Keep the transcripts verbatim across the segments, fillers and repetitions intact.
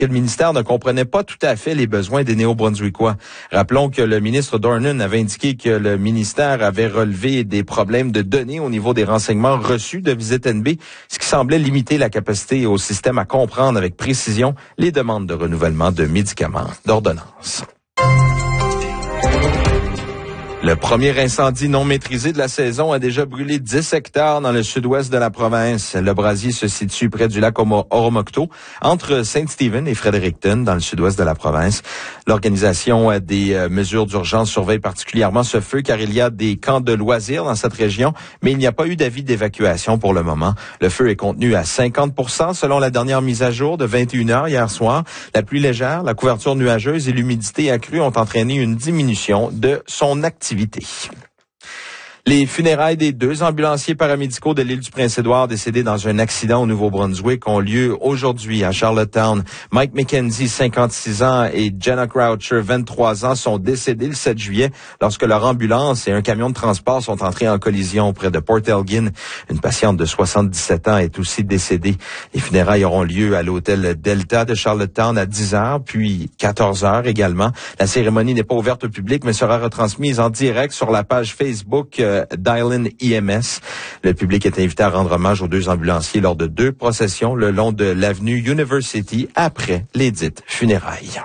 que le ministère ne comprenait pas tout à fait les besoins des Néo-Brunswickois. Rappelons que le ministre Dornan avait indiqué que le ministère avait relevé des problèmes de données au niveau des renseignements reçus de Visite N B, ce qui semblait limiter la capacité au système à comprendre avec précision les demandes de renouvellement de médicaments d'ordonnance. Le premier incendie non maîtrisé de la saison a déjà brûlé dix hectares dans le sud-ouest de la province. Le brasier se situe près du lac Oromocto, entre Saint-Stephen et Fredericton, dans le sud-ouest de la province. L'organisation des mesures d'urgence surveille particulièrement ce feu car il y a des camps de loisirs dans cette région, mais il n'y a pas eu d'avis d'évacuation pour le moment. Le feu est contenu à cinquante pour cent selon la dernière mise à jour de vingt et une heures hier soir. La pluie légère, la couverture nuageuse et l'humidité accrue ont entraîné une diminution de son activité. Les funérailles des deux ambulanciers paramédicaux de l'île du Prince-Édouard décédés dans un accident au Nouveau-Brunswick ont lieu aujourd'hui à Charlottetown. Mike McKenzie, cinquante-six ans, et Jenna Croucher, vingt-trois ans, sont décédés le sept juillet lorsque leur ambulance et un camion de transport sont entrés en collision près de Port Elgin. Une patiente de soixante-dix-sept ans est aussi décédée. Les funérailles auront lieu à l'hôtel Delta de Charlottetown à dix heures, puis quatorze heures également. La cérémonie n'est pas ouverte au public, mais sera retransmise en direct sur la page Facebook euh, d'Island E M S. Le public est invité à rendre hommage aux deux ambulanciers lors de deux processions le long de l'avenue University après les dites funérailles.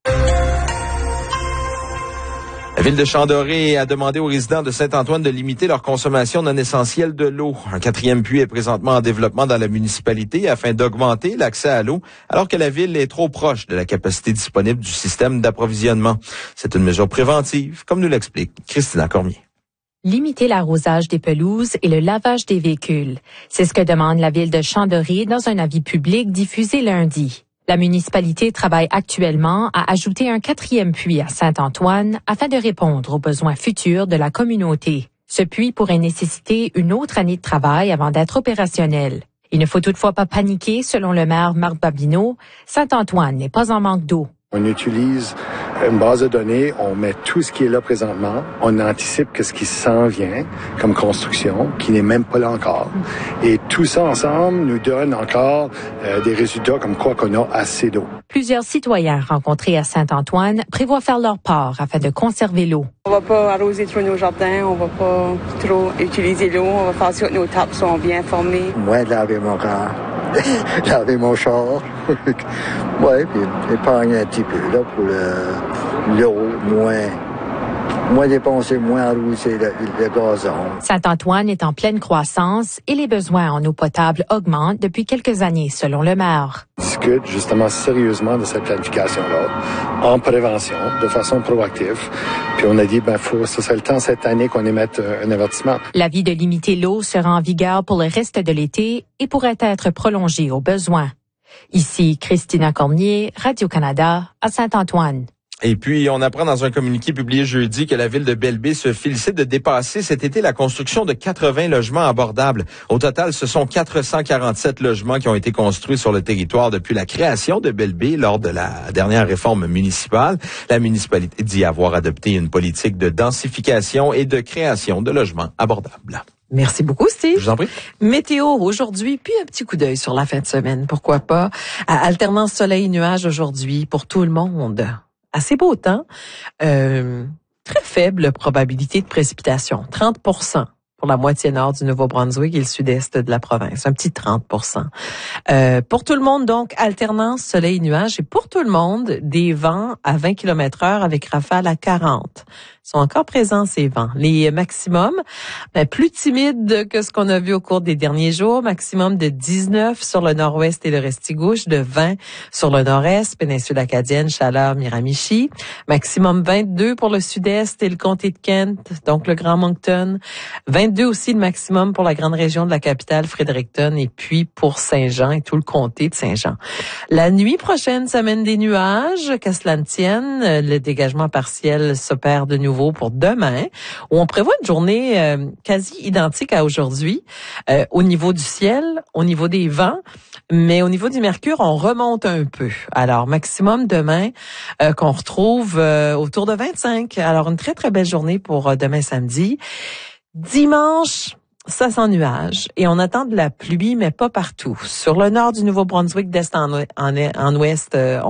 La ville de Chambéry a demandé aux résidents de Saint-Antoine de limiter leur consommation non essentielle de l'eau. Un quatrième puits est présentement en développement dans la municipalité afin d'augmenter l'accès à l'eau, alors que la ville est trop proche de la capacité disponible du système d'approvisionnement. C'est une mesure préventive, comme nous l'explique Christina Cormier. Limiter l'arrosage des pelouses et le lavage des véhicules. C'est ce que demande la ville de Chambéry dans un avis public diffusé lundi. La municipalité travaille actuellement à ajouter un quatrième puits à Saint-Antoine afin de répondre aux besoins futurs de la communauté. Ce puits pourrait nécessiter une autre année de travail avant d'être opérationnel. Il ne faut toutefois pas paniquer, selon le maire Marc Babineau. Saint-Antoine n'est pas en manque d'eau. On utilise une base de données, on met tout ce qui est là présentement, on anticipe que ce qui s'en vient comme construction, qui n'est même pas là encore. Et tout ça ensemble nous donne encore euh, des résultats comme quoi qu'on a assez d'eau. Plusieurs citoyens rencontrés à Saint-Antoine prévoient faire leur part afin de conserver l'eau. On va pas arroser trop nos jardins, on va pas trop utiliser l'eau, on va faire sûr que nos tables sont bien formées. Moi, laver mon corps. Laver mon char. Ouais, puis épargner un petit peu là pour le, l'eau, moins, moins dépenser, moins arroser le, le gazon. Saint-Antoine est en pleine croissance et les besoins en eau potable augmentent depuis quelques années, selon le maire. On discute justement sérieusement de cette planification-là, en prévention, de façon proactive. Puis on a dit, ben, faut, ce serait le temps cette année qu'on émette un avertissement. L'avis de limiter l'eau sera en vigueur pour le reste de l'été et pourrait être prolongé au besoin. Ici, Christina Cormier, Radio-Canada, à Saint-Antoine. Et puis, on apprend dans un communiqué publié jeudi que la ville de Belle-Baie se félicite de dépasser cet été la construction de quatre-vingts logements abordables. Au total, ce sont quatre cent quarante-sept logements qui ont été construits sur le territoire depuis la création de Belle-Baie lors de la dernière réforme municipale. La municipalité dit avoir adopté une politique de densification et de création de logements abordables. Merci beaucoup, Steve. Je vous en prie. Météo aujourd'hui, puis un petit coup d'œil sur la fin de semaine, pourquoi pas. À alternance soleil-nuage aujourd'hui pour tout le monde. Assez beau temps, euh, très faible probabilité de précipitation, trente pour cent pour la moitié nord du Nouveau-Brunswick et le sud-est de la province, un petit trente pour cent. Euh, pour tout le monde, donc, alternance soleil-nuage et pour tout le monde, des vents à vingt kilomètres heure avec rafales à quarante. Ils sont encore présents, ces vents. Les maximums, ben, plus timides que ce qu'on a vu au cours des derniers jours. Maximum de dix-neuf sur le nord-ouest et le Restigouche, de vingt sur le nord-est, péninsule acadienne, Chaleur, Miramichi. Maximum vingt-deux pour le sud-est et le comté de Kent, donc le Grand Moncton. vingt-deux aussi le maximum pour la grande région de la capitale, Fredericton, et puis pour Saint-Jean et tout le comté de Saint-Jean. La nuit prochaine s'amène des nuages, qu'à cela ne tienne. Le dégagement partiel s'opère de nouveau pour demain, où on prévoit une journée euh, quasi identique à aujourd'hui, euh, au niveau du ciel, au niveau des vents, mais au niveau du mercure, on remonte un peu. Alors, maximum demain, euh, qu'on retrouve euh, autour de vingt-cinq. Alors, une très, très belle journée pour euh, demain samedi. Dimanche, ça sent nuage et on attend de la pluie, mais pas partout. Sur le nord du Nouveau-Brunswick, d'est en, en, en ouest, euh,